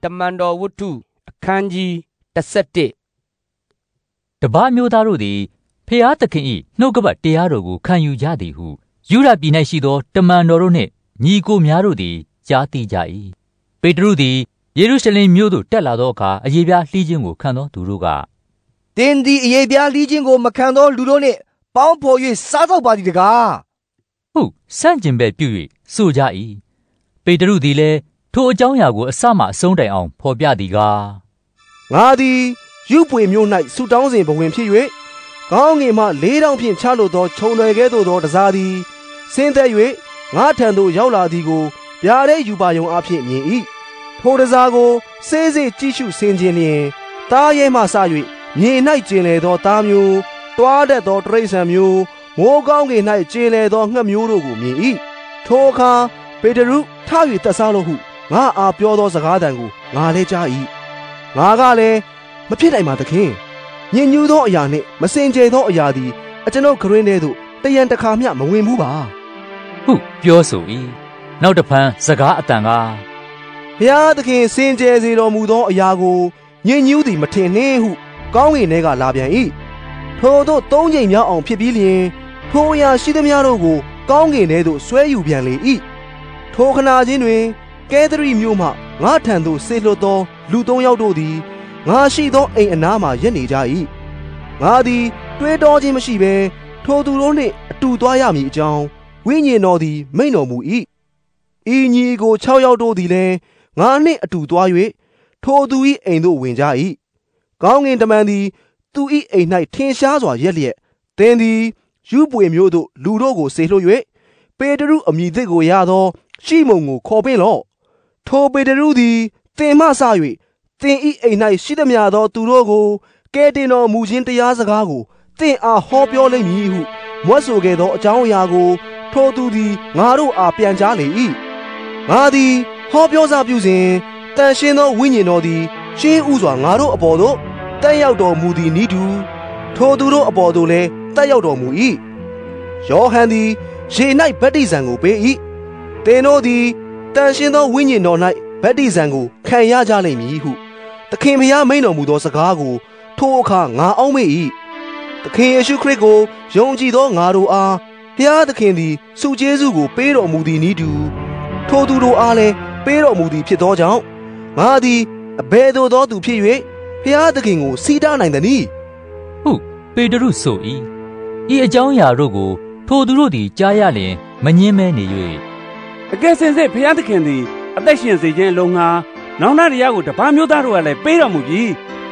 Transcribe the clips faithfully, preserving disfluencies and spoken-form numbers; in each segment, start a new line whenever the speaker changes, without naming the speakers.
မန်တော်ဝတ္ထုအခန်းကြီးတစ်ဆက်တစ်
တပါးမျိုးသားတို့သည်ဖျားသခင်၏နှုတ်ကပတ်တရားတော်ကိုခံယူကြသည်ဟုယူဒပြည်၌ရှိသောတမန်တော်တို့နှင့်ညီကိုများတို့သည်ကြားသိကြ၏ပေတရုသည်ယေရုရှလင်မြို့သို့တက်လာသောအခါအယေပြားလှီးခြင်းကိုခံသောသူတို့က
တင်းသည်အယေပြားလှီးခြင်းကိုမခံသောလူတို့နှင့်ပေါင်းဖော်၍စားတော့ပါသည်တကား
ဟုဆန့်ကျင်ဘက်ပြု၍ဆိုကြ၏ပေတရုသည်လည်းထိုအကြောင်းအရာကိုအစမှအဆုံးတိုင်အောင်ဖော်ပြသည်ကား
ငါသည်ယူပွေမြို့၌ဆူတောင်းစဉ်ဘဝင်ဖြစ်၍ကောင်းငင်မှလေးတောင်ဖြင့်ချလို့သောခြုံလွယ်ကဲ့သို့သောတစားသည်ဆင်းသက်၍ငါထံသို့ရောက်လာသည်ကိုဗျာဒဲယူပါယုံအဖြစ်မြင်၏ထိုတစားကိုစေးစေးကြည့်ရှုဆင်ခြင်လျင်တားရဲမှစ၍မြေ၌ကျင်လေသောသားမျိုးတွားတတ်သောတရိษံမျိုးမိုးကောင်းကင်၌ကျင်လေသောငှက်မျိုးတို့ကိုမြင်၏ထိုအခါပေတရုထ၍တက်စားလို့ဟုငါအားပြောသောစကားတန်ကိုငါလည်းကြား၏ငါကလည်းမဖြစ်နိုင်ပါသခင်ညင်ညူးသောအရာနှင့်မစင်ကြယ်သောအရာသည်အကျွန်ုပ်ခရင်းထဲသို့တယံတခါမျှမဝင်ဘူးပါ
ဟုပြောဆို၏နောက်တဖန်စကားအတန်က
ဘုရားသခင်စင်ကြယ်စေတော်မူသောအရာကိုညင်ညူးသည်မထင်နှင့်ဟုကောင်းကင်ထဲကလာပြန်၏ထိုသို့သုံးချိန်မြောက်အောင်ဖြစ်ပြီးလျှင်ထိုအရာရှိသမျှတို့ကိုကောင်းကင်ထဲသို့ဆွဲယူပြန်လေ၏ထိုခဏချင်းတွင်ကဲသရိမြို့မှငါထံသို့ဆေလွတ်သောလူသုံးယောက်တို့သည်ငါရှိသောအိမ်အနားမှရပ်နေကြ၏ငါသည်တွေးတောခြင်းမရှိဘဲထိုသူတို့နှင့်အတူသွားရမည်အကြောင်းဝိညာဉ်တော်သည်မိန့်တော်မူ၏ဤညီကို၆ယောက်တို့သည်လည်းငါနှင့်အတူသွား၍ထိုသူ၏အိမ်သို့ဝင်ကြ၏ကောင်းကင်တမန်သည်သူ၏အိမ်၌ထင်ရှားစွာရက်လျက်သင်သည်ယူပွေမျိုးသို့လူတို့ကိုဆေလွှတ်၍ပေတရုအမည်သစ်ကိုရသောရှိမုန်ကိုခေါ်ပင့်လော့ထိုပေတရုသည်သင်မှစ၍သင်၏အိမ်၌ရှိသမျှသောသူတို့ကိုကဲတင်တော်မူခြင်းတရားစကားကိုသင်အားဟောပြောလိမ့်မည်ဟုမွတ်ဆိုခဲ့သောအကြောင်းအရာကိုထိုသူသည်ငါတို့အားပြန်ကြားလေ၏ငါသည်ဟောပြောစာပြုစဉ်တန်ရှင်းသောဝိညာဉ်တော်သည်ရှေးဥစွာငါတို့အပေါ်သို့တက်ရောက်တော်မူသည်နည်းတူထိုသူတို့အပေါ်သို့လည်းတက်ရောက်တော်မူ၏ယောဟန်သည်ရေ၌ဗတ္တိဇံကိုပေး၏သင်တို့သည်တန်ရှင်းသောဝိညာဉ်တော်၌ဗတ္တိဇံကိုခံရကြလိမ့်မည်ဟုသခင်ဖျားမိန့်တော်မူသောစကားကိုထိုအခါငါအောက်မေ့၏သခင်ယေရှုခရစ်ကိုယုံကြည်သောငါတို့အားဖျားသခင်သည်ဆုကျေးဇူးကိုပေးတော်မူသည်နည်းတူထိုသူတို့အားလည်းပေးတော်မူသည်ဖြစ်သောကြောင့်ငါသည်အဘယ်သို့သောသူဖြစ်၍ဖျားသခင်ကိုစီးတားနိုင်သနည်း
ဟုပေတရုဆို၏ဤအကြောင်းအရာတို့ကိုထိုသူတို့သည်ကြားရလျင်မငြင်းမဲနေ၍
အကယ်စင်စစ်ဖျားသခင်သည်အသက်ရှင်စေခြင်းလုံငါနောင်တတရားကိုတပါးမျိုးသားတို့ကလည်းပေးတော်မူပြီ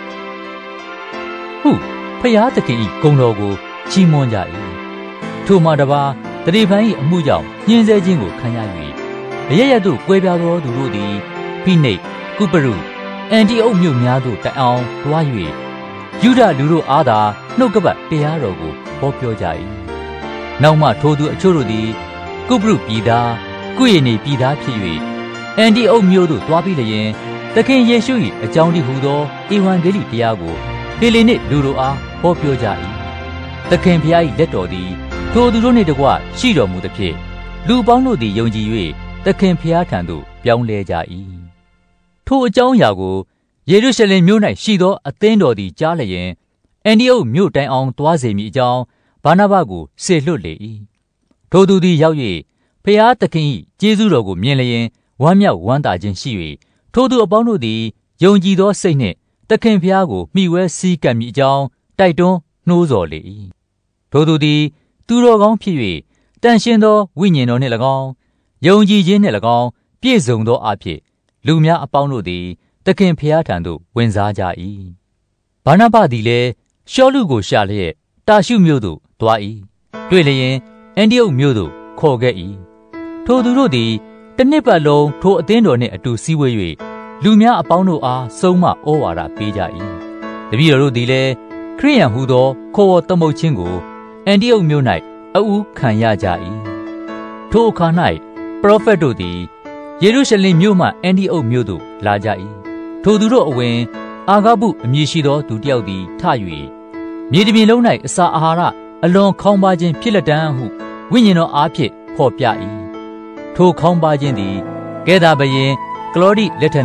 ဟုဖျားသခင်၏ဂုဏ်တော်ကိုချီးမွမ်းကြ၏ထိုမှတပါးတတိပံ၏အမှုကြောင့်ညှင်းဆဲခြင်းကိုခံရ၍အရရတို့ကွဲပြားသောသူတို့သည်ဖိနိတ်ကုပရုအန်တီအုတ်မြို့များသို့တိုင်အောင်တွား၍ယူဒလူတို့အားသာနှုတ်ကပတ်တရားတော်ကိုဟောပြောကြ၏နောက်မှထိုသူအချို့တို့သည်ကုပရုပြည်သားကုယေနေပြည်သားဖြစ်၍အန်တီအုတ်မြို့သို့တွားပြီးလျင်သခင်ယေရှု၏အကြောင်းတည်းဟူသောဧဝံဂေလိတရားကိုဟေလေနစ်လူတို့အားဟောပြောကြ၏သခင်ဖျား၏လက်တော်သည်ထိုသူတို့နှင့်တကွရှိတော်မူသဖြင့်လူပေါင်းတို့သည်ယုံကြည်၍သခင်ဖျားထံသို့ပြောင်းလဲကြ၏ထိုအကြောင်းအရာကိုယေရုရှလင်မြို့၌ရှိသောအသင်းတော်သည်ကြားလျင်အန်တီအုတ်မြို့တိုင်အောင်တွားစေမည်အကြောင်းဗာနဗကိုစေလွှတ်လေ၏ထိုသူသည်ရောက်၍ဖျားသခင်၏ကျေးဇူးတော်ကိုမြင်လျင်ဝမ်းမြောက်ဝမ်းသာခြင်းရှိ၍ထိုသူအပေါင်းတို့သည်ယုံကြည်သောစိတ်နှင့်သခင်ဖျားကိုမှီဝဲစည်းကပ်မည်အကြောင်းတိုက်တွန်းနှိုးဆော်လေ၏ထိုသူသည်သူတော်ကောင်းဖြစ်၍တန်ရှင်းသောဝိညာဉ်တော်နှင့်၎င်းယုံကြည်ခြင်းနှင့်၎င်းပြည့်စုံသောအဖြစ်လူများအပေါင်းတို့သည်သခင်ဖျားထံသို့ဝင်စားကြ၏ဗာနဗသည်လည်းရှောလုကိုရှာလျက်တာရှုမြို့သို့တွား၏တွေ့လျင်အန်တီအုတ်မြို့သို့ခေါ်ခဲ့၏ထိုသူတို့သည်တစ်နှစ်ပတ်လုံးထိုအသင်းတော်နှင့်အတူစည်းဝေး၍လူများအပေါင်းတို့အားဆုံးမဩဝါဒပေးကြ၏တပည့်တော်တို့သည်လည်းခရိယန်ဟူသောခေါ်ဝေါ်သမုတ်ခြင်းကိုအန်တီအုတ်မြို့၌အဦးခံရကြ၏ထိုအခါ၌ပရောဖက်တို့သည်ယေရုရှလင်မြို့မှအန်တီအုတ်မြို့သို့လာကြ၏ထိုသူတို့အဝင်အာဂဗုအမည်ရှိသောသူတစ်ယောက်သည်ထ၍မြေတပြင်လုံး၌အစာအာဟာရအလွန်ခေါင်းပါခြင်းဖြစ်လက်တန်းဟုဝိညာဉ်တော်အားဖြင့်ဖော်ပြ၏ထိုခေါင်းပါခြင်းသည်ကဲသာဘယင်ကလောဒိလက်ထက်၌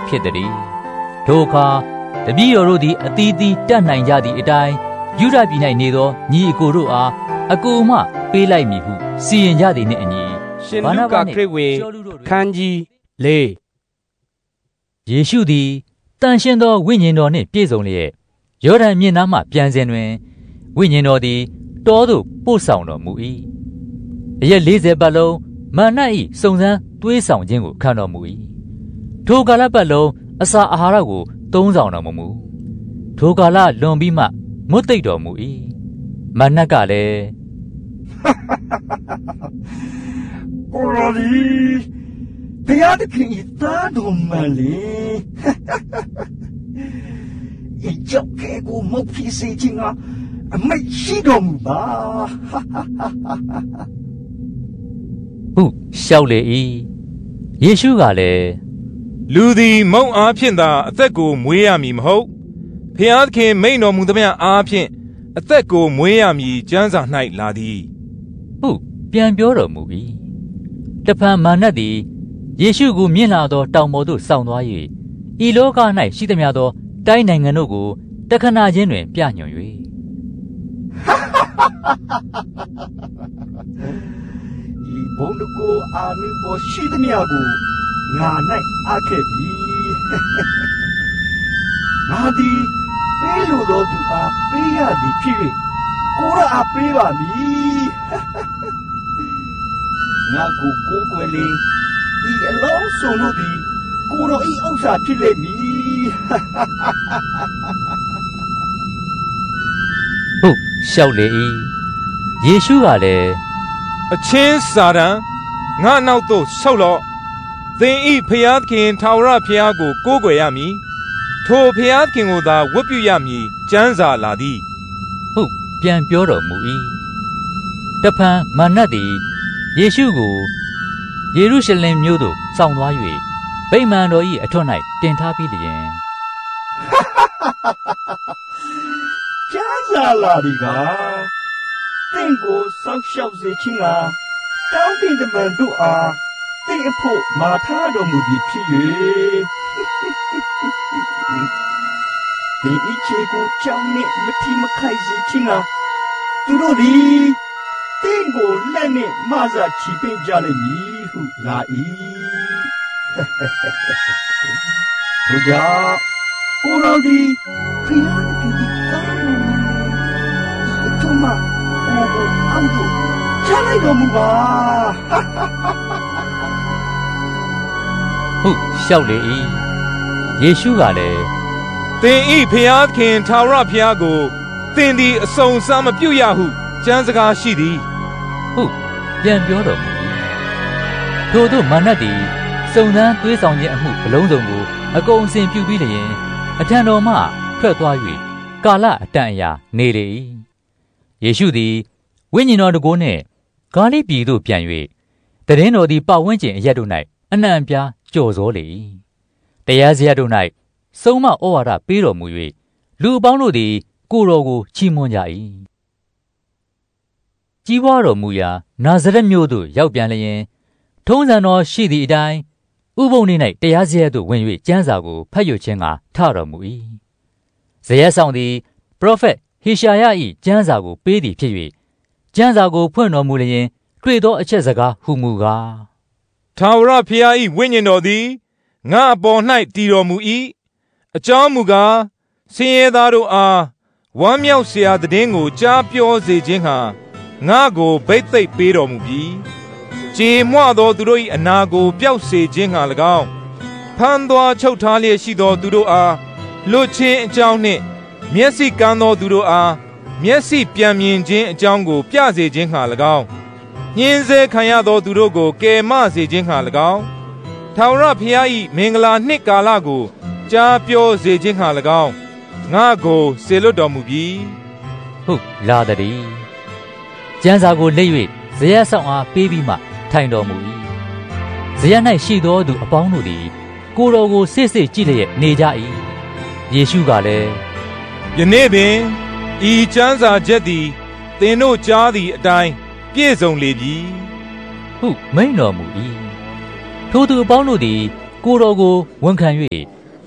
ဖြစ်သည်ထိုအခါတပည့်တော်တို့သည်အသီးသီးတတ်နိုင်ကြသည့်အတိုင်းယူဒပြည်၌နေသောညီအကိုတို့အားအကူမပေးလိုက်မည်ဟုစီရင်ကြသည်နှင့်အညီ
ရှင်လုကာခရစ်ဝင်ခန်းကြီးလေး
ယေရှုသည်တန်ရှင်းသောဝိညာဉ်တော်နှင့်ပြည့်စုံလျက်ယော်ဒန်မြစ်နားမှပြန်စဉ်တွင်ဝိညာဉ်တော်သည်တောသို့ပို့ဆောင်တော်မူ၏အရက်လေးဆယ်ပတ်လုံးမာန၏စုံစမ်းသွေးဆောင်ခြင်းကိုခံတော်မူ၏ထိုကာလပတ်လုံးအစာအာဟာရကိုသုံးဆောင်တော်မမူထိုကာလလွန်ပြီးမှမွတ်သိပ်တော်မူ၏မာနကလည်း
ကိုရိုဒီဘုရားသခင်ဤသားတော်မလေးဤကြောက်ကဲကိုမဖြစ်စေခြင်းကအမိတ်ရှိတော်မူပါ
ဟုလျှောက်လေ၏ယေရှုကလည်း
လူသည်မုံအားဖြင့်သာအသက်ကိုမွေးရမည်မဟုတ်ဖျားသခင်မိန်တော်မူသမျှအားဖြင့်အသက်ကိုမွေးရမည်ကျမ်းစာ၌လာသည်
ဟုပြန်ပြောတော်မူ၏တဖန်မာနသည်ယေရှုကိုမြင်လာသောတောင်ပေါ်သို့ဆောင်သွား၍ဤလောက၌ရှိသမျှသောတိုင်းနိုင်ငံတို့ကိုတခဏချင်းတွင်ပြညွှန်၍ဤ
ဘုံကိုအာနုဘောရှိသမျှကိုငါ၌အားခဲ့ပြီငါသည်ပေးလိုသောသူအားပေးရသည်ဖြစ်၍ကိုရအားပေးပါမည်ငါကိုကိုယ်ွယ်လင်းဒီအလုံးစုံတို့သည်ကိုရောဤဥစ္စာဖြစ်လိမ့်မည်
ဟုတ်လျှောက်လေ၏ယေရှုကလည်း
အချင်းစာတန်ငါနောက်သို့ဆောက်လော့သင်ဤဖျားသခင်ထာဝရဘုရားကိုကိုးကွယ်ရမည်ထိုဘုရားသခင်ကိုသာဝတ်ပြုရမည်ကျမ်းစာလာသည်
ဟုတ်ပြန်ပြောတော်မူ၏တဖန်မာနသည်ယေရှုကိုယေရုရှလင်မြို့သို့ဆောင်သွား၍ဗိမာန်တော်၏အထွဋ်၌တင်ထားပြီးလျင်
ကျမ်းစာလာသည်ကသင်ကိုဆောက်ရှောက်စေခြင်းကတောင်းတင်တမန်တို့အားသင်အဖို့မာထားတော်မူသည်ဖြစ်၍သင်ဤချေကိုကြောင်းနှင့်မထီမခိုက်စေခြင်းကသူတို့သည်သင်ကိုလက်နှင့်မဆာချီပင်ကြလိမ့်မည်ဟုလာ၏တို့ကြောင့်ကိုရောဒီဖျားသခင်၏သားတော်အထမအိုးအောင်တို့ချလိုက်တော်မူပါ
ဟုတ်လျှောက်လေ၏ယေရှုကလည်း
သင်ဤဖျားသခင်ထာဝရဘုရားကိုသင်သည်အစုံစမ်းမပြုတ်ရဟုကျမ်းစကားရှိသည်
ဟုတ်ပြန်ပြောတော်မူ၏ထို့သို့မာနသည်စုံစမ်းသွေးဆောင်ခြင်းအမှုအလုံးစုံကိုအကုန်အစင်ပြုပြီးလျင်အထံတော်မှထွက်သွား၍ကာလအတန်အရာနေလေ၏ယေရှုသည်ဝိညာဉ်တော်တကိုးနှင့်ဂါလိပြည်သို့ပြန်၍တည်င်းတော်သည်ပတ်ဝန်းကျင်အရပ်တို့၌အနှံ့ပြားကြော်စောလေ၏တရားစရာတို့၌ဆုံးမဩဝါဒပေးတော်မူ၍လူအပေါင်းတို့သည်ကိုယ်တော်ကိုချီးမွမ်းကြ၏ကြီးပွားတော်မူရာနာဇရက်မြို့သို့ရောက်ပြန်လျင်ထုံးစံတော်ရှိသည့်အတိုင်းဥပုံနေ၌တရားစရာသို့ဝင်၍ကျမ်းစာကိုဖတ်ရခြင်းကထတော်မူ၏ဇယက်ဆောင်သည်ပရောဖက်ဟေရှာယ၏ကျမ်းစာကိုပေးသည်ဖြစ်၍ကျမ်းစာကိုဖွင့်တော်မူလျင်တွေ့သောအချက်စကားဟူမူကား
ထာဝရဘုရား၏ဝိညာဉ်တော်သည်ငါအပေါ်၌တည်တော်မူ၏အကြောင်းမူကားဆင်းရဲသားတို့အားဝမ်းမြောက်စရာသတင်းကိုကြားပြောစေခြင်းဟာငါကိုဗိတ်သိက်ပေးတော်မူပြီးကြေမွသောသူတို့၏အနာကိုပျောက်စေခြင်းဟာ၎င်းဖမ်းသွားချုပ်ထားလျက်ရှိသောသူတို့အားလွတ်ခြင်းအကြောင်းနှင့်မျက်စိကန်းသောသူတို့အားမျက်စိပြန်မြင်ခြင်းအကြောင်းကိုပြစေခြင်းဟာ၎င်းညှင်းဆဲခံရသောသူတို့ကိုကယ်မစေခြင်းဟာ၎င်းထာဝရဘုရား၏မင်္ဂလာနှစ်ကာလကိုကြားပြောစေခြင်းဟာ၎င်းငါကိုစေလွတ်တော်မူပြီ
ဟုတ်လာသည်ကျမ်းစာကိုလက်၍ဇယက်ဆောင်အားပေးပြီးမှထိုင်တော်မူ၏ဇယက်၌ရှိသောသူအပေါင်းတို့သည်ကိုယ်တော်ကိုစစ်စစ်ကြည့်လျက်နေကြ၏ယေရှုကလည်း
ယနေ့ပင်ဤကျမ်းစာချက်သည်သင်တို့ကြားသည့်အတိုင်းပြည့်စုံလေပြီ
ဟုမိန့်တော်မူ၏ထိုသူအပေါင်းတို့သည်ကိုယ်တော်ကိုဝန်ခံ၍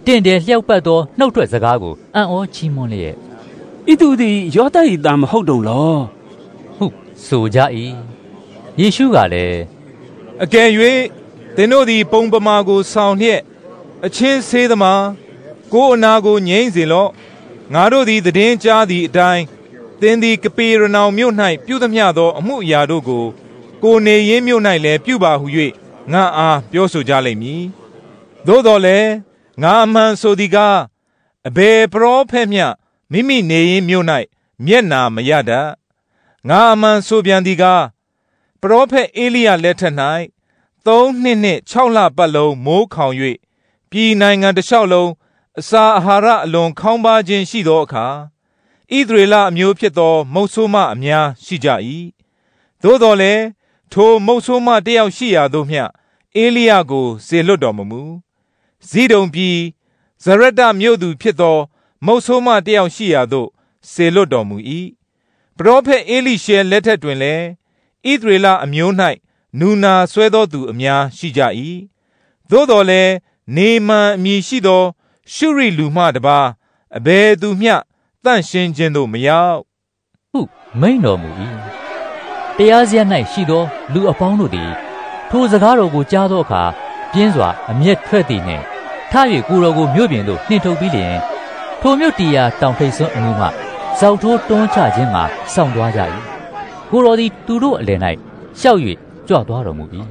တင့်တယ်လျှောက်ပတ်သောနှုတ်ထွက်စကားကိုအံ့ဩချီးမွမ်းလျက်
ဤသူသည်ယောသ၏သားမဟုတ်တုံလော
ဟုဆိုကြ၏ယေရှုကလည်း
အကယ်၍သင်တို့သည်ပုံပမာကိုဆောင်လျက်အချင်းဆေးသမားကိုအနာကိုငြိမ့်စေလော့ငါတို့သည်သည်င်းကြားသည့်အတိုင်းသင်သည်ကပေရနောင်မြို့၌ပြုသမျှသောအမှုအရာတို့ကိုကိုနေရင်းမြို့၌လည်းပြုပါဟု၍ငါအားပြောဆိုကြလိမ့်မည်သို့တော်လည်းငါအမှန်ဆိုသည်ကားအဘယ်ပရောဖက်မျှမိမိနေရင်းမြို့၌မျက်နာမရတတ်ငါအမှန်ဆိုပြန်သည်ကားပရောဖက်အေလိယလက်ထက်၌သုံးနှစ်နှင့်ခြောက်လပတ်လုံးမိုးခေါင်၍ပြည်နိုင်ငံတစ်လျှောက်လုံးအစာအာဟာရအလွန်ခေါင်းပါခြင်းရှိသောအခါဣသရေလအမျိုးဖြစ်သောမုတ်ဆိုးမအများရှိကြ၏သို့တော်လည်းထိုမုတ်ဆိုးမတယောက်ရှိရာသို့မျှအေလိယကိုစေလွတ်တော်မမူဇိဒုန်ပြည်ဇရတမြို့သူဖြစ်သောမုတ်ဆိုးမတယောက်ရှိရာသို့စေလွတ်တော်မူ၏ပရောဖက်အေလိရှဲလက်ထက်တွင်လည်းဣသရေလအမျိုး၌နူနာဆွဲသောသူအများရှိကြ၏သို့တော်လည်းနေမန်အမည်ရှိသောရှုရိလူမှတပါအဘယ်သူမျှတန့်ရှင်းခြင်းသို့မရောက်
ဟုမိန့်တော်မူ၏တရားစရပ်၌ရှိသောလူအပေါင်းတို့သည်ထိုစကားတော်ကိုကြားသောအခါပြင်းစွာအမျက်ထွက်သည်နှင့်ထ၍ကိုယ်တော်ကိုမြို့ပြင်သို့နှင်ထုတ်ပြီးလျှင်ထိုမြို့တီယာတောင်ထိပ်စွန်းအမှုမှစောက်ထိုးတွန်းချခြင်းမှာစောင့်သွားကြ၏ကိုယ်တော်သည်သူတို့အလယ်၌ရှောက်၍ကြွသွားတော်မူ၏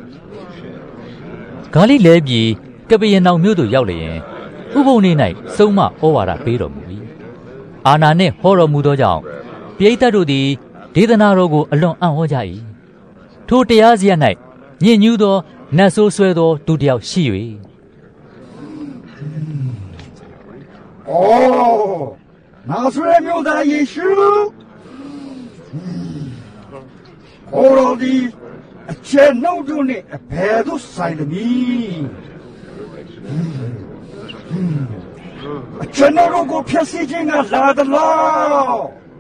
ဂါလိလဲပြည်ကပယနောင်မြို့သို့ရောက်လျင်ဥပုံနေ၌စုံမဩဝါဒပေးတော်မူ၏အာနာနှင့်ဟောတော်မူသောကြောင့်ပရိသတ်တို့သည်ဒေသနာတော်ကိုအလွန်အံ့ဩကြ၏ထိုတရားစရပ်၌ညစ်ညူးသောနတ်ဆိုးဆွဲသောသူတစ်ယောက်ရှိ၍
အော်နာဇရက်မြို့သားယေရှုဟောတော်ဒီအချက်နှုတ်တို့နဲ့အဘယ်သို့ဆိုင်သနည်းအချက်နှုတ်တို့ကိုဖျက်ဆီးခြင်းကလာသလား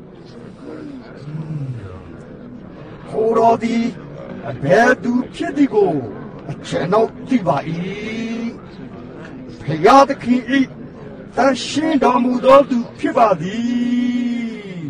ဟောတော်ဒီအဘယ်သူဖြစ်သည်ကိုအချက်နှုတ်သိပါ၏ဖယားသခင်၏တန်ရှင်းတော်မူသောသူဖြစ်ပါသည်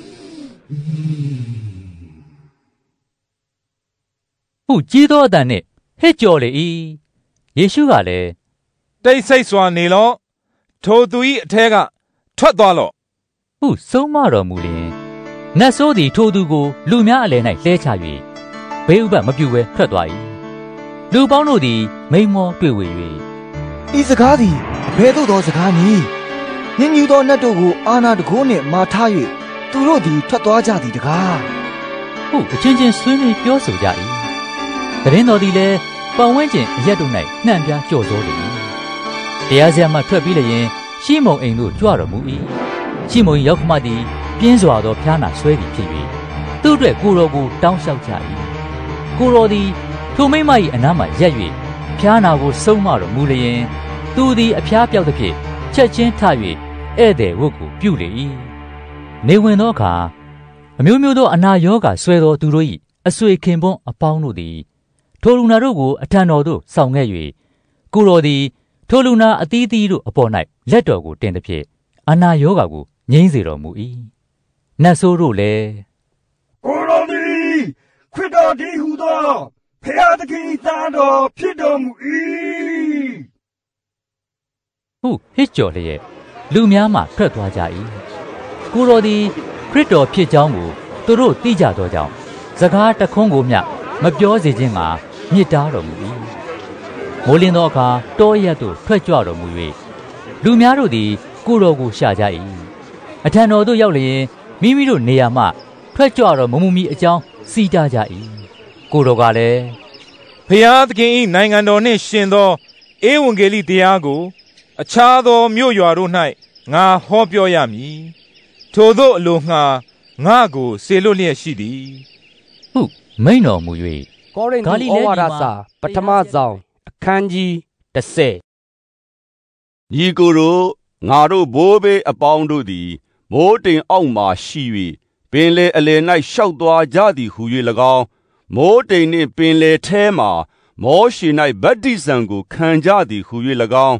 ဟုကြီးသောအတန်နှင့်ဟစ်ကြော်လေ၏ယေရှုကလည်း
တိတ်ဆိတ်စွာနေလော့ထိုသူ၏အထဲကထွက်သွားလော့
ဟုဆုံးမတော်မူလျင်နတ်ဆိုးသည်ထိုသူကိုလူများအလယ်၌လှဲချ၍ဘေးဥပတ်မပြုဘဲထွက်သွား၏လူပေါင်းတို့သည်မိန်မောတွေ့ဝေ၍
ဤစကားသည်အဘယ်သို့သောစကားနည်းညင်ညူသောနတ်တို့ကိုအာနာတကိုးနှင့်မာထား၍သူတို့သည်ထွက်သွားကြသည်တကား
ဟုအချင်းချင်းဆွေးနွေးပြောဆိုကြ၏သတင်းတော်သည်လည်းပတ်ဝန်းကျင်အရက်တို့၌နှံ့ပြားကြော့စိုးလေ၏တရားစရာမှထွက်ပြီးလျင်ရှီမုန်အိမ်သို့ကြွတော်မူ၏ရှီမုန်ရောက်ခမသည်ပြင်းစွာသောဖျားနာဆွဲသည်ဖြစ်၍သူ့အတွက်ကိုယ်တော်ကိုတောင်းလျှောက်ကြ၏ကိုယ်တော်သည်ထိုမိမ၏အနားမှရက်၍ဖျားနာကိုဆုံးမတော်မူလျင်သူသည်အဖျားပြောက်သည်ဖြင့်ချက်ချင်းထ၍ဧည့်သည်ဝတ်ကိုပြုလေ၏နေဝင်သောအခါအမျိုးမျိုးသောအနာရောဂါဆွဲသောသူတို့၏အဆွေခင်ပွန်းအပေါင်းတို့သည်ထိုလူနာတို့ကိုအထံတော်သို့ဆောင်ခဲ့၍ကိုယ်တော်သည်ထိုလူနာအသီးသီးတို့အပေါ်၌လက်တော်ကိုတင်သည်ဖြင့်အနာရောဂါကိုငြိမ်းစေတော်မူ၏နတ်ဆိုးတို့လည်း
ကိုယ်တော်သည်ခရစ်တော်သည်ဟူသောဖျားသခင်သားတော်ဖြစ်တော်မူ၏
ဟုဟစ်ကြော်လျက်လူများမှထွက်သွားကြ၏ကိုယ်တော်သည်ခရစ်တော်ဖြစ်ကြောင်းကိုသူတို့သိကြသောကြောင့်စကားတခွန်းကိုမျှမပြောစေခြင်းမှာမြစ်တားတော်မူ၏မိုးလင်းသောအခါတောရက်သို့ထွက်ကြွတော်မူ၍လူများတို့သည်ကိုယ်တော်ကိုရှာကြ၏အထံတော်သို့ရောက်လျင်မိမိတို့နေရာမှထွက်ကြွတော်မမူမီအကြောင်းစီးတားကြ၏ကိုယ်တော်ကလည်း
ဖျားသခင်၏နိုင်ငံတော်နှင့်ရှင်သောဧဝံဂေလိတရားကိုအခြားသောမြို့ရွာတို့၌ငါဟောပြောရမည်ထိုသို့အလိုငှာငါကိုစေလွတ်လျက်ရှိသည်
ဟုမိန့်တော်မူ၍
ကောရိန္သုဩဝါဒစာပထမဆောင်အခန်းကြီးတစ်ဆယ်
ညီကိုတို့ငါတို့ဘိုးဘေးအပေါင်းတို့သည်မိုးတိမ်အောက်မှရှိ၍ပင်လေအလယ်၌ရှောက်သွားကြသည်ဟု၍၎င်းမိုးတိမ်နှင့်ပင်လေထဲမှမောရှေ၌ဗတ္တိဇံကိုခံကြသည်ဟု၍၎င်း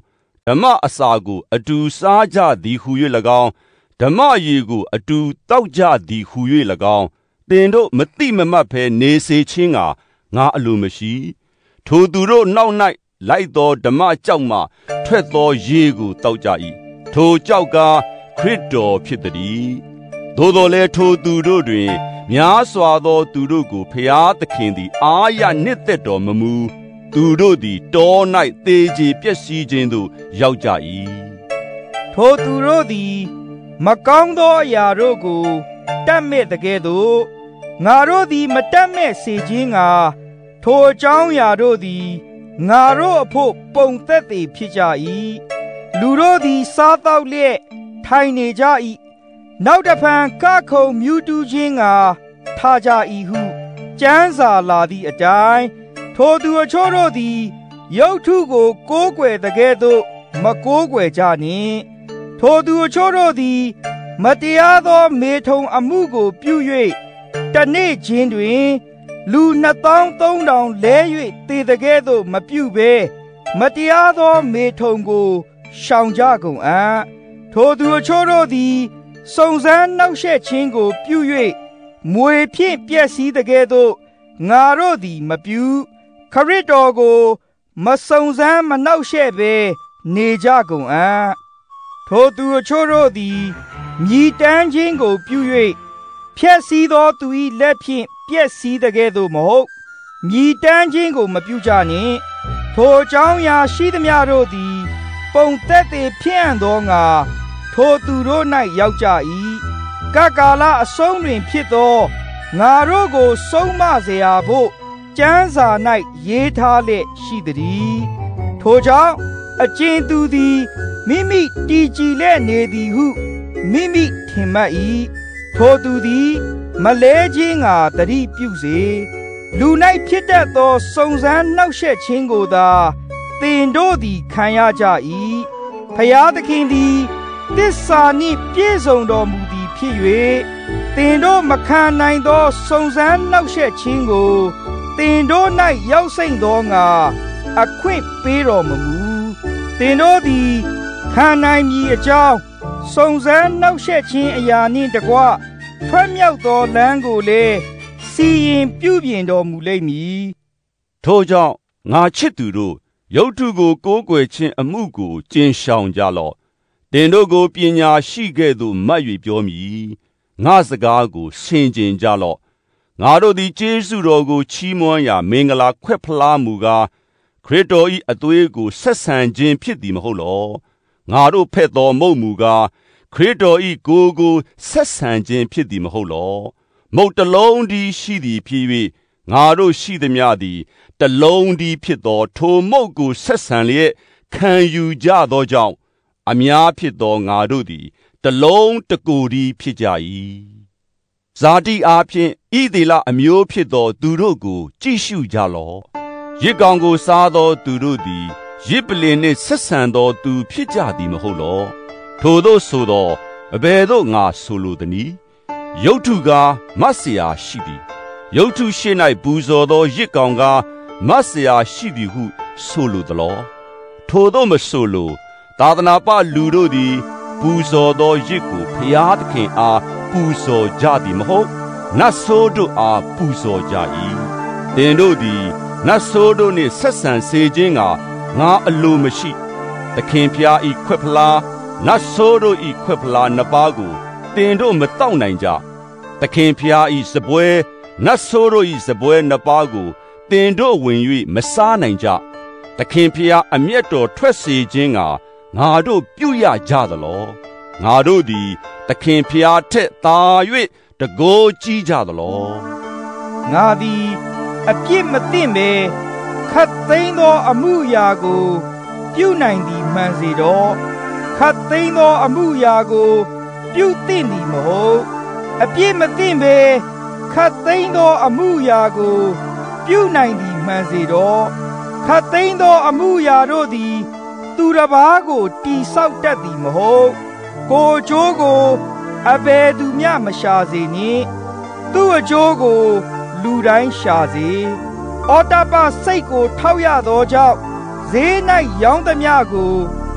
ဓမ္မအစာကိုအတူစားကြသည်ဟု၍၎င်းဓမ္မရေကိုအတူတောက်ကြသည်ဟု၍၎င်းသင်တို့မတိမမတ်ဘဲနေစေခြင်းကငါအလိုမရှိထိုသူတို့နောက်၌လိုက်သောဓမ္မကြောက်မှထွက်သောရေကိုတောက်ကြ၏ထိုကြောက်ကခရစ်တော်ဖြစ်သည်သို့တော်လည်းထိုသူတို့တွင်များစွာသောသူတို့ကိုဖျားသခင်သည်အာရနှစ်သက်တော်မမူသူတို့သည်တော၌သေကြေပျက်စီးခြင်းသို့ရောက်ကြ၏
ထိုသူတို့သည်မကောင်းသောအရာတို့ကိုတတ်မဲ့တကယ်သို့ငါတို့သည်မတတ်မဲ့စေခြင်းကထိုအကြောင်းအရာတို့သည်ငါတို့အဖို့ပုံသက်သေဖြစ်ကြ၏လူတို့သည်စားသောက်လျက်ထိုင်နေကြ၏နောက်တစ်ဖန်ကခုံမြူးတူးခြင်းကထားကြ၏ဟုကျမ်းစာလာသည့်အတိုင်းထိုသူအချို့တို့သည်ရုပ်ထုကိုကိုးကွယ်တကယ်သို့မကိုးကွယ်ကြနှင့်ထိုသူအချို့တို့သည်မတရားသောမေထုံအမှုကိုပြု၍တနေ့ချင်းတွင်လူနှစ်သောင်းသုံးထောင်လဲ၍သေတကယ်သို့မပြုဘဲမတရားသောမေထုံကိုရှောင်ကြကုန်အံ့ထိုသူအချို့တို့သည်စုံစမ်းနှောက်ယှက်ခြင်းကိုပြု၍မွေဖြင့်ပျက်စီးတကယ်သို့ငါတို့သည်မပြုခရစ်တော်ကိုမစုံစမ်းမနှောက်ယှက်ဘဲနေကြကုန်အံ့ထိုသူအချို့တို့သည်မြည်တမ်းခြင်းကိုပြု၍ဖျက်ဆီးသောသူ၏လက်ဖြင့်ပျက်စီးတကယ်သို့မဟုတ်မြည်တမ်းခြင်းကိုမပြုကြနှင့်ထိုအကြောင်းအရာရှိသမျှတို့သည်ပုံသက်သေဖြစ်အံ့သောငါထိုသူတို့၌ရောက်ကြ၏ကကာလအဆုံးတွင်ဖြစ်သောငါတို့ကိုဆုံးမเสียဖို့ကျမ်းစာ၌ရေးထားလျက်ရှိသည်ထိုကြောင့်အကျဉ်သူသည်မိမိတည်ကြည်လျက်နေသည်ဟုမိမိထင်မှတ်၏ထိုသူသည်မလဲခြင်းငါတတိပြုစေလူ၌ဖြစ်တတ်သောစုံစမ်းနှောက်ယှက်ခြင်းကိုသာသင်တို့သည်ခံရကြ၏ဖျားသခင်သည်သစ္စာနှင့်ပြည့်စုံတော်မူသည်ဖြစ်၍သင်တို့မခံနိုင်သောစုံစမ်းနှောက်ယှက်ခြင်းကိုသင်တို့၌ရောက်စိမ့်သောငါအခွင့်ပေးတော်မမူသင်တို့သည်ခံနိုင်မည်အကြောင်းစုံစမ်းနှောက်ယှက်ခြင်းအရာနှင့်တကွထွက်မြောက်သောလမ်းကိုလည်းစီရင်ပြုပြင်တော်မူလိမ့်မည်
ထို့ကြောင့်ငါချစ်သူတို့ရုပ်ထုကိုကိုးကွယ်ခြင်းအမှုကိုကျင့်ရှောင်ကြလော့သင်တို့ကိုပညာရှိခဲ့သို့မှတ်၍ပြောမည်ငါစကားကိုဆင်ခြင်ကြလော့ငါတို့သည်ကျေးဇူးတော်ကိုချီးမွမ်းရာမင်္ဂလာခွက်ဖလားမူကားခရစ်တော်၏အသွေးကိုဆက်ဆံခြင်းဖြစ်သည်မဟုတ်လောငါတို့ဖက်တော်မုတ်မူကားခရစ်တော်၏ကိုယ်ကိုဆက်ဆံခြင်းဖြစ်သည်မဟုတ်လောမုတ်တလုံးတည်းရှိသည်ဖြစ်၍ငါတို့ရှိသည်များသည်တလုံးတည်းဖြစ်သောထိုမုတ်ကိုဆက်ဆံလျက်ခံယူကြသောကြောင့်အများဖြစ်သောငါတို့သည်တလုံးတကိုယ်တည်းဖြစ်ကြ၏ဇာတိအားဖြင့်ဣသေလအမျိုးဖြစ်သောသူတို့ကိုကြည့်ရှုကြလော့ရစ်ကောင်ကိုစားသောသူတို့သည်ရစ်ပလင်နှင့်ဆက်ဆံသောသူဖြစ်ကြသည်မဟုတ်လောထိုတို့ဆိုသောအဘယ်သို့ငါဆိုလိုသနည်းရုပ်ထုကားမတ်เสียရှိသည်ရုပ်ထုရှိ၌ပူဇော်သောရစ်ကောင်ကားမတ်เสียရှိသည်ဟုဆိုလိုသလောထိုတို့မဆိုလိုသာသနာပလူတို့သည်ပူဇော်သောရစ်ကိုဖျားသခင်အားပူဇော်ကြသည်မဟုတ်နတ်ဆိုးတို့အားပူဇော်ကြ၏သင်တို့သည်နတ်ဆိုးတို့နှင့်ဆက်ဆံစေခြင်းကငါအလိုမရှိသခင်ဖျားဤခွက်ဖလားနတ်ဆိုးတို့ဤခွက်ဖလားနှစ်ပါးကိုသင်တို့မတောက်နိုင်ကြသခင်ဖျားဤစပွဲနတ်ဆိုးတို့ဤစပွဲနှစ်ပါးကိုသင်တို့ဝင်၍မစားနိုင်ကြသခင်ဖျားအမျက်တော်ထွက်စေခြင်းကငါတို့ပြုရကြသလောငါတို့သည်သခင်ဖျားထက်သာ၍တကိုးကြီးကြသလော
ငါသည်အပြစ်မသိမ့်ပဲခတ်သိမ်းသောအမှုရာကိုပြုနိုင်သည်မှန်စေတော့ခတ်သိမ်းသောအမှုရာကိုပြုသိမ့်သည်မဟုတ်အပြစ်မသိမ့်ပဲခတ်သိမ်းသောအမှုရာကိုပြုနိုင်သည်မှန်စေတော့ခတ်သိမ်းသောအမှုရာတို့သည်သူတစ်ပါးကိုတိဆောက်တတ်သည်မဟုတ်ကိုအကျိုးကိုအဘယ်သူမျှမရှာစေနှင့်သူ့အကျိုးကိုလူတိုင်းရှာစေဩတ္တပစိတ်ကိုထောက်ရသောကြောင့်ဈေး၌ရောင်းသမျှကို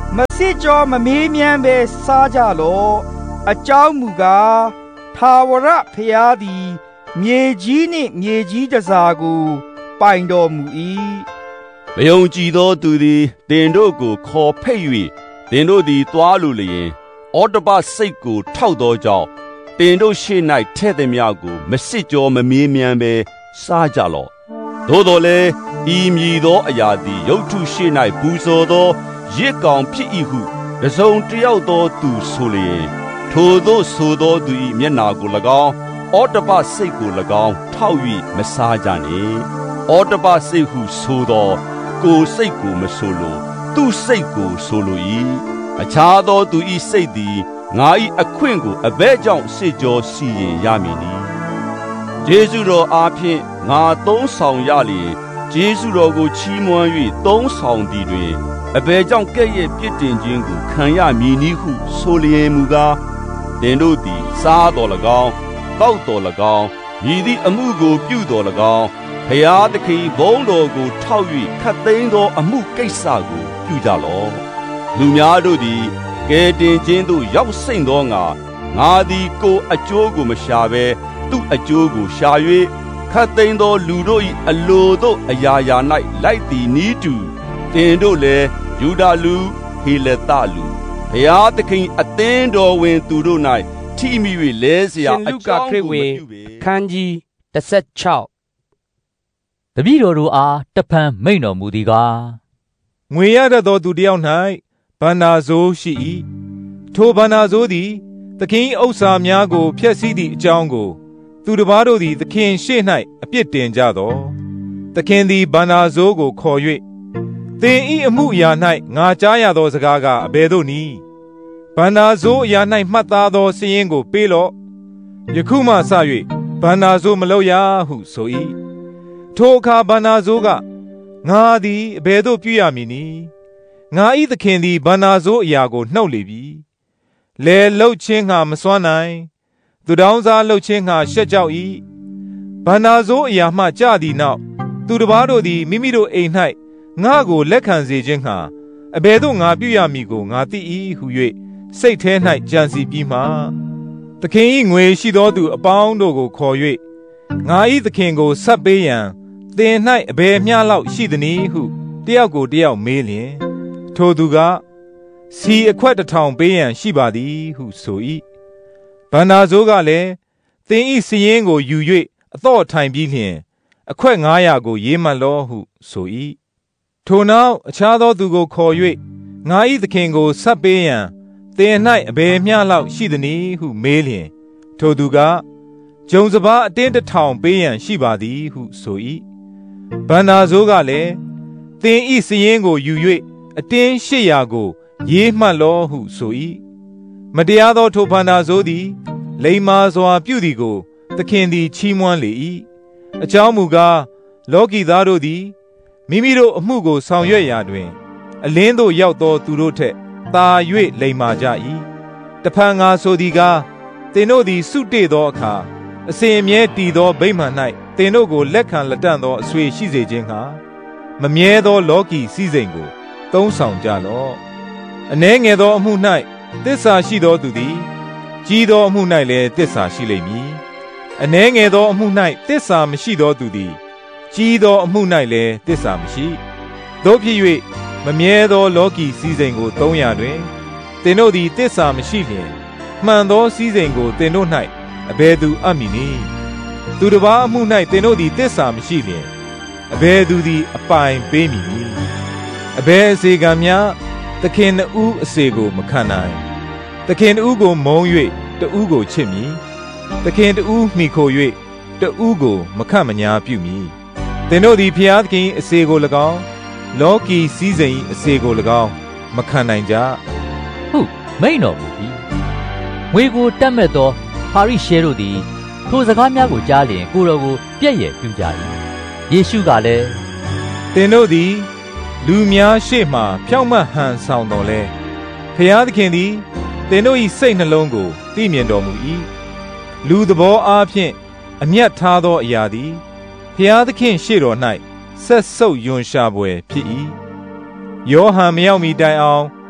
မစစ်ကြောမမေးမြန်းပဲစားကြလော့အကြောင်းမူကားထာဝရဘုရားသည်မြေကြီးနှင့်မြေကြီးတစားကိုပိုင်တော်မူ၏
မယုံကြည်သောသူသည်တင်တို့ကိုခေါ်ဖိတ်၍တင်တို့သည်သွားလိုလျင်ဩတ္တပစိတ်ကိုထောက်သောကြောင့်တင်တို့ရှေ့၌ထဲ့သည်များကိုမစစ်ကြောမမေးမြန်းပဲစားကြလော့သို့တော်လည်းဤမည်သောအရာသည်ရုပ်ထုရှေ့၌ပူဇော်သောရစ်ကောင်ဖြစ်၏ဟုတစုံတယောက်သောသူဆိုလျင်ထိုသို့ဆိုသောသူ၏မျက်နာကို၎င်းဩတ္တပစိတ်ကို၎င်းထောက်၍မစားကြနှင့်ဩတ္တပစိတ်ဟုဆိုသောကိုယ်စိတ်ကိုမဆိုလိုသူစိတ်ကိုဆိုလို၏အခြားသောသူ၏စိတ်သည်ငါ၏အခွင့်ကိုအဘဲကြောင့်စစ်ကြောစီရင်ရမည်နီယေရှုတော်အားဖြင့်ငါသုံးဆောင်ရလျင်ယေရှုတော်ကိုချီးမွမ်း၍သုံးဆောင်သည်တွင်အဘဲကြောင့်ကဲ့ရဲ့ပြစ်တင်ခြင်းကိုခံရမည်နီဟုဆိုလျင်မူကားတင်တို့သည်စားတော်၎င်းတောက်တော်၎င်းမြည်သည့်အမှုကိုပြုတော်၎င်းဖျားသခင်ဘုန်းတော်ကိုထောက်၍ခတ်သိမ်းသောအမှုကိစ္စကိုပြုကြလော့လူများတို့သည်ကဲတင်ခြင်းသို့ရောက်စိမ့်သောငါငါသည်ကိုအကျိုးကိုမရှာဘဲသူ့အကျိုးကိုရှာ၍ခတ်သိမ်းသောလူတို့၏အလိုသို့အရာရာ၌လိုက်သည်နီးတူတင်တို့လည်းယူဒလူဟေလသလူဘုရားသခင်အသင်းတော်ဝင်သူတို့၌ထိမိ၍လဲเสียအကြောင်းကိုမပြုပေ
အခန်းကြီးတစ်၆
တပည့်တော်တို့အားတဖန်မိန့်တော်မူသည်ကား
ငွေရတတ်သောသူတစ်ယောက်၌ဗန္နာဇိုးရှိ၏ထိုဗန္နာဇိုးသည်သခင်ဥစ္စာများကိုဖျက်ဆီးသည့်အကြောင်းကိုသူတစ်ပါးတို့သည်သခင်ရှေ့၌အပြစ်တင်ကြသောသခင်သည်ဗန္နာဇိုးကိုခေါ်၍သင်၏အမှုအရာ၌ငါကြားရသောစကားကအဘယ်သို့နည်းဗန္နာဇိုးအရာ၌မှတ်သားသောစာရင်းကိုပေးလော့ယခုမှစ၍ဗန္နာဇိုးမလုပ်ရဟုဆို၏ထိုအခါဗန္နာဇိုးကငါသည်အဘယ်သို့ပြုရမည်နည်းငါ၏သခင်သည်ဗန္နာဇိုးအရာကိုနှုတ်လေပြီလဲလှုပ်ခြင်းငှာမစွမ်းနိုင်သူတောင်းစားလှုပ်ခြင်းငှာရှက်ကြောက်၏ဗန္နာဇိုးအရာမှကြသည်နောက်သူတစ်ပါးတို့သည်မိမိတို့အိမ်၌ငါကိုလက်ခံစေခြင်းငှာအဘယ်သို့ငါပြုရမည်ကိုငါသိ၏ဟု၍စိတ်ထဲ၌ကြံစီပြီးမှသခင်၏ငွေရှိသောသူအပေါင်းတို့ကိုခေါ်၍ငါ၏သခင်ကိုဆက်ပေးရန်သင်၌အဘယ်မျှလောက်ရှိသနည်းဟုတယောက်ကိုတယောက်မေးလျင်ထိုသူကစီအခွက်တစ်ထောင်ပေးရန်ရှိပါသည်ဟုဆို၏ဗန္နာဇိုးကလည်းသင်၏စည်ရင်ကိုယူ၍အသော့ထိုင်ပြီးလျှင်အခွက်ငါးရာကိုရေးမှတ်လောဟုဆို၏ထိုနောက်အခြားသောသူကိုခေါ်၍ငါ၏သခင်ကိုဆက်ပေးရန်သင်၌အဘယ်မျှလောက်ရှိသနည်းဟုမေးလျင်ထိုသူကဂျုံစပါးအတင်းတစ်ထောင်ပေးရန်ရှိပါသည်ဟုဆို၏ဗန္နာဇိုးကလည်းသင်၏စည်ရင်ကိုယူ၍အတင်းရှစ်ရာကိုရေးမှတ်လောဟုဆို၏မတရားသောထိုဗန္နာဇိုးသည်လိမ္မာစွာပြုသည်ကိုသခင်သည်ချီးမွမ်းလေ၏အကြောင်းမူကားလောကီသားတို့သည်မိမိတို့အမှုကိုဆောင်ရွက်ရာတွင်အလင်းသို့ရောက်သောသူတို့ထက်သာ၍လိမ္မာကြ၏တဖန်ငါဆိုသည်ကားသင်တို့သည်စုတေ့သောအခါအစဉ်အမြဲတည်သောဗိမာန်၌သင်တို့ကိုလက်ခံလက်တန့်သောအဆွေရှိစေခြင်းဟာမမြဲသောလောကီစည်းစိမ်ကိုသုံးဆောင်ကြလော့အနည်းငယ်သောအမှု၌သစ္စာရှိသောသူသည်ကြီးသောအမှု၌လည်းသစ္စာရှိလိမ့်မည်အနည်းငယ်သောအမှု၌သစ္စာမရှိသောသူသည်ကြီးသောအမှု၌လည်းသစ္စာမရှိသို့ဖြစ်၍မမြဲသောလောကီစည်းစိမ်ကိုသုံးရာတွင်သင်တို့သည်သစ္စာမရှိလျင်မှန်သောစည်းစိမ်ကိုသင်တို့၌အဘယ်သူအပ်မည်နည်းသူတစ်ပါးအမှု၌သင်တို့သည်သစ္စာမရှိလျင်အဘယ်သူသည်အပိုင်ပေးမည်နည်းအဘယ်အစေခံများသခင်နှစ်ဦးအစေကိုမခံနိုင်သခင်တဦးကိုမုန်း၍တဦးကိုချစ်မည်သခင်တဦးမှီခို၍တဦးကိုမခန့်မညာပြုမည်သင်တို့သည်ဖျားသခင်အစေကို၎င်းလောကီစည်းစိမ်အစေကို၎င်းမခံနိုင်ကြ
ဟုမိန့်တော်မူ၏ငွေကိုတတ်မဲ့သောပါရိရှဲတို့သည်ထိုစကားများကိုကြားလျင်ကိုယ်တော်ကိုပြည့်ရဲ့ပြုကြ၏ယေရှုကလည်း
သင်တို့သည်လူများရှေ့မှဖြောင့်မတ်ဟန်ဆောင်တော်လဲဖျားသခင်သည်သင်တို့၏စိတ်နှလုံးကိုသိမြင်တော်မူ၏လူသဘောအားဖြင့်အမျက်ထားသောအရာသည်ဖျားသခင်ရှေ့တော်၌ဆက်ဆုပ်ယွန်ရှာပွေဖြစ်၏ယောဟန်မရောက်မီတိုင်အောင်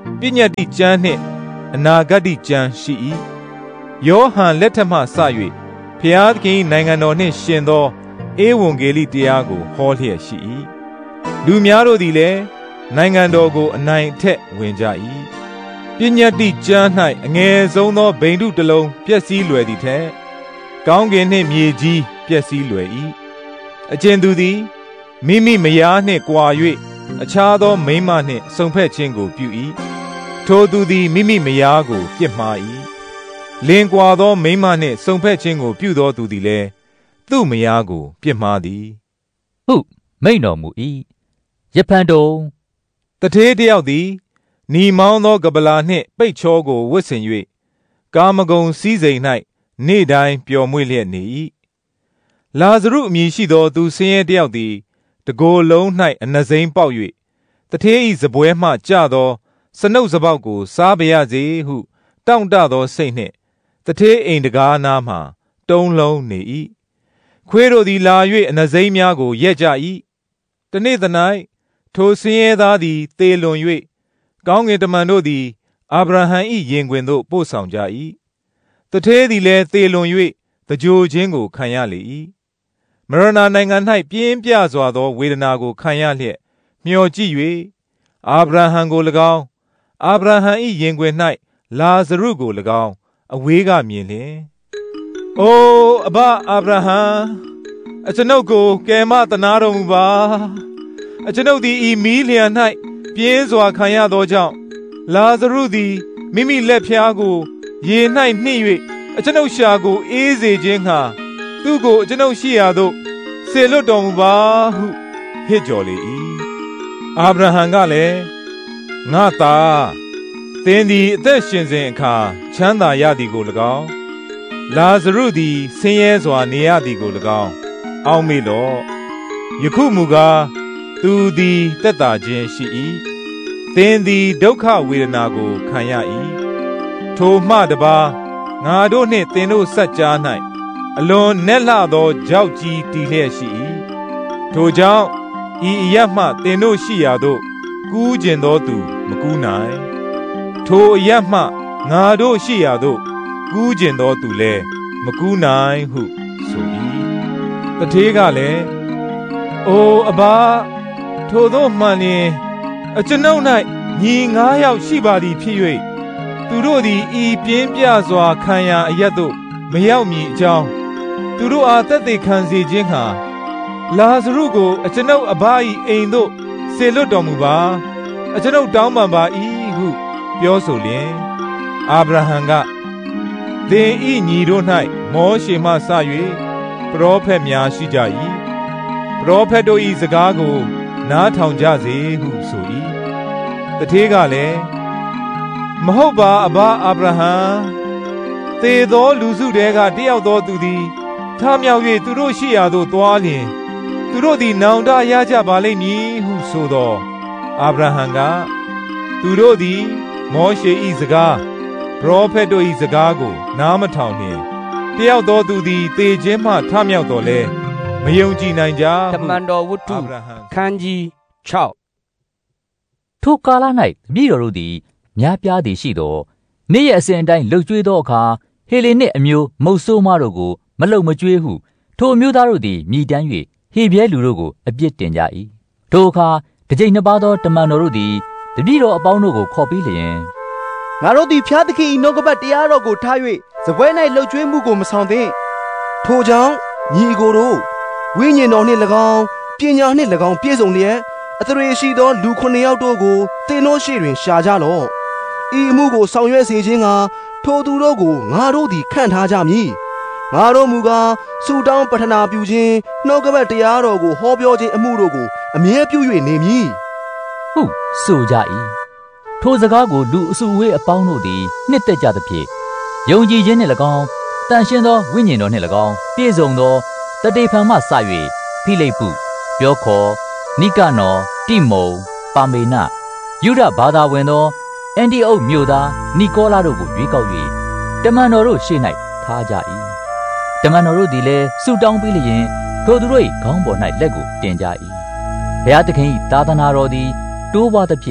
ပညတ်တိကျမ်းနှင့်အနာဂတ်တိကျမ်းရှိ၏ယောဟန်လက်ထက်မှစ၍ဖျားသခင်နိုင်ငံတော်နှင့်ရှင်သောဧဝံဂေလိတရားကိုဟောလျက်ရှိ၏လူများတို့သည်လည်းနိုင်ငံတော်ကိုအနိုင်အထက်ဝင်ကြ၏ပညတ်တိကျမ်း၌အငယ်ဆုံးသောဗိန္ဓုတစ်လုံးပျက်စီးလွယ်သည်ထက်ကောင်းကင်နှင့်မြေကြီးပျက်စီးလွယ်၏အကျဉ်သူသည်မိမိမယားနှင့်ကွာ၍အခြားသောမိန်းမနှင့်ဆုံဖက်ခြင်းကိုပြု၏ထိုသူသည်မိမိမယားကိုပြစ်မှား၏လင်ကွာသောမိန်းမနှင့်ဆုံဖက်ခြင်းကိုပြုသောသူသည်လည်းသူ့မယားကိုပြစ်မှားသည်
ဟုမိန့်တော်မူ၏ယဖန်တုံ
တထေးတယောက်သည်နီမောင်းသောကပလာနှင့်ပိတ်ချောကိုဝတ်ဆင်၍ကာမဂုဏ်စည်းစိမ်၌နေ့တိုင်းပျော်မွေ့လျက်နေ၏လာဇရုအမည်ရှိသောသူဆင်းရဲတယောက်သည်တကိုယ်လုံး၌အနှစိမ်းပေါက်၍တထေး၏စပွဲမှကျသောစနုပ်စပေါက်ကိုစားပါရစေဟုတောင့်တသောစိတ်နှင့်တထေးအိမ်တကားနားမှတုံးလုံးနေ၏ခွေးတို့သည်လာ၍အနှစိမ်းများကိုရက်ကြ၏တနေ့သ၌ထိုဆင်းရဲသားသည်သေလွန်၍ကောင်းကင်တမန်တို့သည်အာဗြဟံ၏ရင်ခွင်သို့ပို့ဆောင်ကြ၏တထေးသည်လည်းသေလွန်၍တကြိုခြင်းကိုခံရလေ၏မရဏနိုင်ငံ၌ပြင်းပြစွာသောဝေဒနာကိုခံရလျက်မျှော်ကြည့်၍အာဗြဟံကို၎င်းအာဗြဟံ၏ရင်ခွင်၌လာဇရုကို၎င်းအဝေးကမြင်လျင်အိုအဘအာဗြဟံအကျွန်ုပ်ကိုကယ်မသနာတော်မူပါအကျွန်ုပ်သည်ဤမီးလျံ၌ပြင်းစွာခံရသောကြောင့်လာဇရုသည်မိမိလက်ဖျားကိုရေ၌နှိမ့်၍အကျွန်ုပ်ရှာကိုအေးစေခြင်းငှာသူ့ကိုအကျွန်ုပ်ရှိရာသို့ဆေလွတ်တော်မူပါဟုဟစ်ကြော်လေ၏အာဗြဟံကလည်းငါသားသင်သည်အသက်ရှင်စဉ်အခါချမ်းသာရသည်ကို၎င်းလာဇရုသည်ဆင်းရဲစွာနေရသည်ကို၎င်းအောက်မေ့လော့ယခုမူကားသူသည်သက်သာခြင်းရှိ၏သင်သည်ဒုက္ခဝေဒနာကိုခံရ၏ထိုမှတပါးငါတို့နှင့်သင်တို့စัจ जा ၌အလွန်နက်လှသောကြောက်ကြီးတည်လျက်ရှိ၏ထိုကြောင့်ဤအရမှသင်တို့ရှိရာသို့ကူးကျင်သောသူမကူးနိုင်ထိုအရမှငါတို့ရှိရာသို့ကူးကျင်သောသူလည်းမကူးနိုင်ဟုဆို၏တထေးကလည်းအိုအဘထိုသို့မှန်လျင်အကျွန်ုပ်၌ညီငါးယောက်ရှိပါသည်ဖြစ်၍သူတို့သည်ဤပြင်းပြစွာခံရာအရက်သို့မရောက်မည်အကြောင်းသူတို့အားသက်သေခံစေခြင်းဟာလာဇရုကိုအကျွန်ုပ်အဘ၏အိမ်သို့ဆေလွတ်တော်မူပါအကျွန်ုပ်တောင်းပန်ပါ၏ဟုပြောဆိုလျင်အာဗြဟံကသင်ဤညီတို့၌မောရှေမှစ၍ပရောဖက်များရှိကြ၏ပရောဖက်တို့၏စကားကိုနားထောင်ကြစေဟုဆို၏တထေးကလည်းမဟုတ်ပါအဘအာဗြဟံသေသောလူစုတဲကတယောက်သောသူသည်ထမြောက်၍သူတို့ရှိရာသို့သွားလျင်သူတို့သည်နောင်တရကြပါလိမ့်မည်ဟုဆိုသောအာဗြဟံကသူတို့သည်မောရှေ၏စကားပရောဖက်တို့၏စကားကိုနားမထောင်လျင်တယောက်သောသူသည်သေခြင်းမှထမြောက်တော်လဲမယုံကြည်နိုင်ကြ
တမန်တော်ဝတ္ထုခန်းကြီး၆
ထိုကာလ၌တပည့်တော်တို့သည်များပြားသည်ရှိသောနေ့ရက်အစဉ်အတိုင်းလှုပ်ကြွေးသောအခါဟေလေနစ်အမျိုးမုတ်ဆိုးမတို့ကိုမလှုပ်မကြွေးဟုထိုအမျိုးသားတို့သည်မြည်တမ်း၍ဟေပြဲလူတို့ကိုအပြစ်တင်ကြ၏ထိုအခါတစ်ကြိမ်နှစ်ပါးသောတမန်တော်တို့သည်တပည့်တော်အပေါင်းတို့ကိုခေါ်ပြီးလျင်
ငါတို့သည်ဖျားသခင်၏နှုတ်ကပတ်တရားတော်ကိုထား၍စပွဲ၌လှုပ်ကြွေးမှုကိုမဆောင်သင့်ထိုကြောင့်ညီအကိုတို့ဝိညာဉ်တော်နှင့်၎င်းပညာနှင့်၎င်းပြည့်စုံလျက်အသရေရှိသောလူခုနှစ်ယောက်တို့ကိုသင်တို့ရှေ့တွင်ရှာကြလော့ဤအမှုကိုဆောင်ရွက်စေခြင်းကထိုသူတို့ကိုငါတို့သည်ခန့်ထားကြမည်ငါတို့မူကားဆုတောင်းပတနာပြုခြင်းနှုတ်ကပတ်တရားတော်ကိုဟောပြောခြင်းအမှုတို့ကိုအမြဲပြု၍နေမည်
ဟုဆိုကြ၏ထိုစကားကိုလူအစုအဝေးအပေါင်းတို့သည်နှစ်သက်ကြသဖြင့်ယုံကြည်ခြင်းနှင့်၎င်းတန်ရှင်းသောဝိညာဉ်တော်နှင့်၎င်းပြည့်စုံသောတတေဖန်မှစ၍ဖိလိပ္ပုပြောခေါ်နိကနော်တိမုန်ပါမေနယုဒဘာသာဝင်သောအန်တီအုတ်မြို့သားနီကောလာတို့ကိုရွေးကောက်၍တမန်တော်တို့ရှေ့၌ထားကြ၏တမန်တော်တို့သည်လည်းဆုတောင်းပြီးလျင်ထိုသူတို့၏ခေါင်းပေါ်၌လက်ကိုတင်ကြ၏ဘုရားသခင်၏သာသနာတော်သည်တိုးပွားသဖြင့်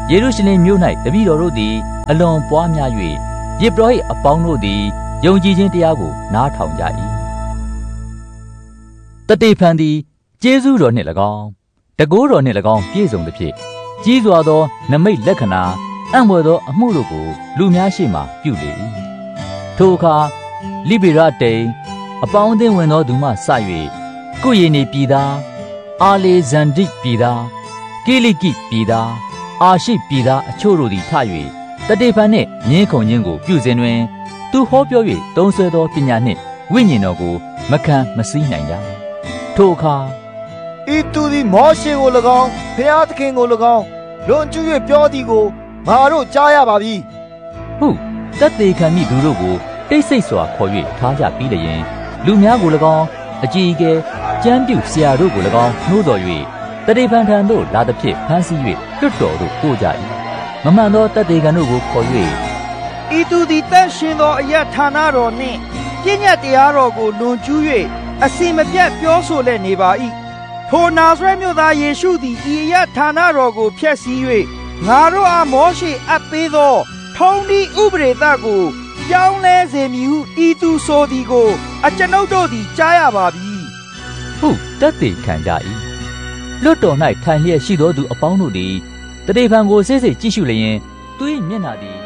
ယေရုရှလင်မြို့၌တပည့်တော်တို့သည်အလွန်ပွားများ၍ယေဘရဟိအပေါင်းတို့သည်ယုံကြည်ခြင်းတရားကိုနားထောင်ကြ၏တတေဖန်သည်ကျေးဇူးတော်နှင့်၎င်းတကိုးတော်နှင့်၎င်းပြည့်စုံသဖြင့်ကြီးစွာသောနမိတ်လက္ခဏာအံ့ဖွယ်သောအမှုတို့ကိုလူများရှေ့မှပြုလေ၏ထိုအခါလိဗေရတိန်အပေါင်းအသင်းဝင်သောသူမှစ၍ကုယေနေပြည်သားအာလေဇန်ဒိပြည်သားကိလိကိပြည်သားအာရှိပြည်သားအချို့တို့သည်ထ၍တတေဖန်နှင့်ငင်းခုန်ခြင်းကိုပြုစဉ်တွင်သူဟောပြော၍သုံးဆွဲသောပညာနှင့်ဝိညာဉ်တော်ကိုမခံမစည်းနိုင်ကြထိုအခါ
ဤသူသည်မောရှေကို၎င်းဘုရားသခင်ကို၎င်းလွန်ကျူး၍ပြောသည်ကိုငါတို့ကြားရပါပြီ
ဟုတတေခံမိသူတို့ကိုတိတ်ဆိတ်စွာခေါ်၍ထားကြပြီးလျင်လူများကို၎င်းအကြီးအကဲကျမ်းပြုဆရာတို့ကို၎င်းနှိုးတော်၍တတေဖန်ထံသို့လာသဖြင့်ဖမ်းဆီး၍တွတ်တော်သို့ပို့ကြ၏မမှန်သောတတေခံတို့ကိုခေါ်၍
ဤသူသည်တန်ရှင်သောအယတ်ဌာနတော်နှင့်ပြည့်ညတ်တရားတော်ကိုလွန်ကျူး၍အစီမပြတ်ပြောဆိုလျက်နေပါ၏ထိုနာဇရက်မြို့သားယေရှုသည်ဤအယတ်ဌာနတော်ကိုဖျက်ဆီး၍ငါတို့အားမောရှေအပ်ပေးသောထုံးဒီဥပဒေသကိုပြောင်းလဲစေမည်ဟုဤသူဆိုသည်ကိုအကျွန်ုပ်တို့သည်ကြားရပါပြီ
ဟုတတေခံကြ၏လွတ်တော်၌ထိုင်လျက်ရှိသောသူအပေါင်းတို့သည်တတေဖန်ကိုစိတ်စိတ်ကြည့်ရှုလျင်သူ၏မျက်နှာသည်